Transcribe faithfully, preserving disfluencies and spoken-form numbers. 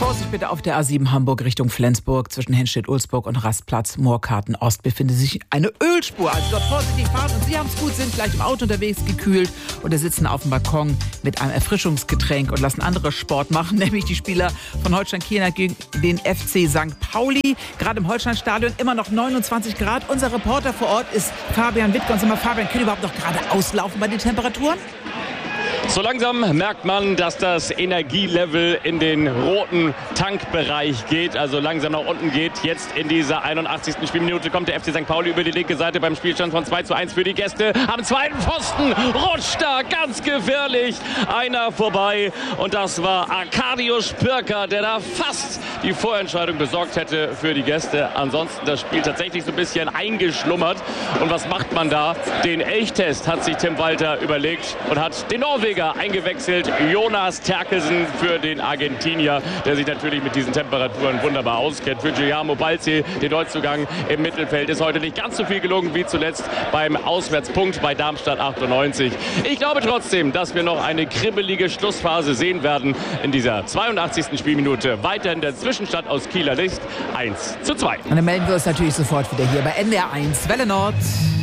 Vorsicht bitte auf der A sieben Hamburg Richtung Flensburg. Zwischen Henstedt-Ulzburg und Rastplatz Moorkarten Ost befindet sich eine Ölspur. Also dort vorsichtig fahren. Und Sie haben es gut, sind vielleicht im Auto unterwegs, gekühlt oder sitzen auf dem Balkon mit einem Erfrischungsgetränk und lassen andere Sport machen, nämlich die Spieler von Holstein Kiel gegen den F C Sankt Pauli. Gerade im Holsteinstadion immer noch neunundzwanzig Grad. Unser Reporter vor Ort ist Fabian Wittke. Und sag mal, Fabian, können überhaupt noch gerade auslaufen bei den Temperaturen? So langsam merkt man, dass das Energielevel in den roten Tankbereich geht, also langsam nach unten geht. Jetzt in dieser einundachtzigsten Spielminute kommt der F C Sankt Pauli über die linke Seite beim Spielstand von zwei zu eins für die Gäste. Am zweiten Pfosten rutscht da ganz gefährlich einer vorbei. Und das war Arkadiusz Pirker, der da fast die Vorentscheidung besorgt hätte für die Gäste. Ansonsten das Spiel tatsächlich so ein bisschen eingeschlummert. Und was macht man da? Den Elchtest hat sich Tim Walter überlegt und hat den Norweger eingewechselt, Jonas Terkelsen für den Argentinier, der sich natürlich mit diesen Temperaturen wunderbar auskennt. Für Guillermo Balzi, den Neuzugang im Mittelfeld, ist heute nicht ganz so viel gelungen wie zuletzt beim Auswärtspunkt bei Darmstadt achtundneunzig. Ich glaube trotzdem, dass wir noch eine kribbelige Schlussphase sehen werden in dieser zweiundachtzigsten Spielminute. Weiterhin der Zwischenstand aus Kieler Sicht eins zu zwei. Und dann melden wir uns natürlich sofort wieder hier bei N D R eins Welle Nord.